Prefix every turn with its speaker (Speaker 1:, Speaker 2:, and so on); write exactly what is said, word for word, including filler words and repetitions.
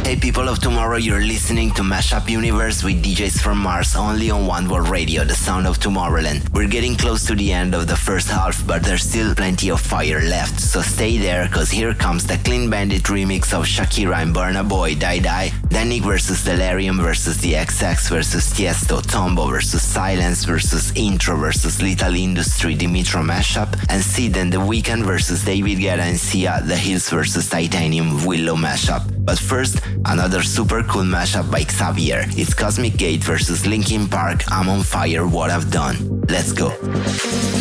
Speaker 1: Hey people of tomorrow, you're listening to Mashup Universe with D Js from Mars, only on One World Radio, the sound of Tomorrowland. We're getting close to the end of the first half, but there's still plenty of fire left, so stay there, cause here comes the Clean Bandit remix of Shakira and Burna Boy, Die Die, Danik versus Delirium versus The X X versus Tiesto, Tombo versus Silence versus Intro versus Little Industry, Dimitro Mashup, and Sid and The Weeknd versus David Guetta and Sia, The Hills versus Titanium Willow Mashup. But first, another super cool mashup by Xavier. It's Cosmic Gate versus Linkin Park, I'm on Fire, What I've Done. Let's go.